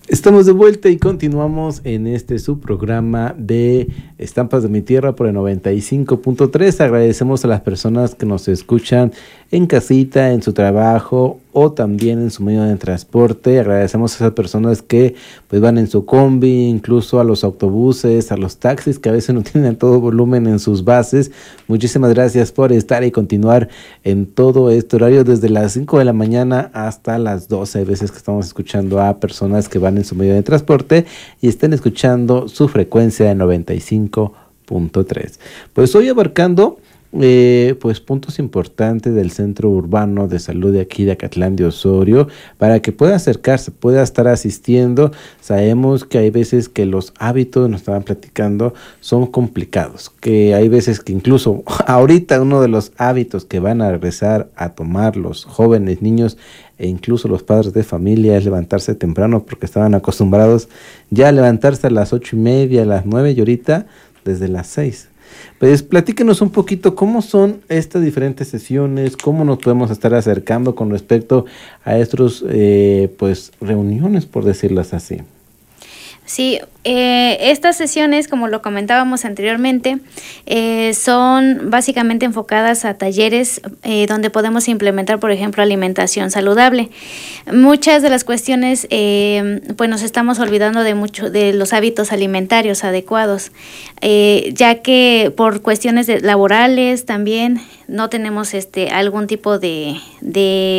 Estamos de vuelta y continuamos en este subprograma de Estampas de mi Tierra por el 95.3. Agradecemos a las personas que nos escuchan en casita, en su trabajo o también en su medio de transporte. Agradecemos a esas personas que pues van en su combi, incluso a los autobuses, a los taxis que a veces no tienen todo volumen en sus bases. Muchísimas gracias por estar y continuar en todo este horario desde las 5 de la mañana hasta las 12. Hay veces que estamos escuchando a personas que van en su medio de transporte y están escuchando su frecuencia de 95.3. Pues hoy abarcando pues puntos importantes del centro urbano de salud de aquí de Acatlán de Osorio para que pueda acercarse, pueda estar asistiendo. Sabemos que hay veces que los hábitos, nos estaban platicando, son complicados, que hay veces que incluso ahorita uno de los hábitos que van a regresar a tomar los jóvenes, niños e incluso los padres de familia es levantarse temprano, porque estaban acostumbrados ya a levantarse a las 8:30, a las 9 y ahorita desde las 6. Pues platíquenos un poquito cómo son estas diferentes sesiones, cómo nos podemos estar acercando con respecto a estos pues reuniones, por decirlas así. Sí, estas sesiones, como lo comentábamos anteriormente, son básicamente enfocadas a talleres donde podemos implementar, por ejemplo, alimentación saludable. Muchas de las cuestiones, pues nos estamos olvidando de los hábitos alimentarios adecuados, ya que por cuestiones laborales también no tenemos algún tipo de